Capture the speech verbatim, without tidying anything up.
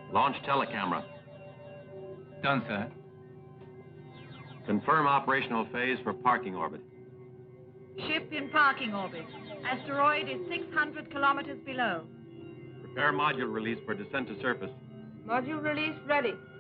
Launch telecamera. Done, sir. Confirm operational phase for parking orbit. Ship in parking orbit. Asteroid is six hundred kilometers below. Prepare module release for descent to surface. Module release ready.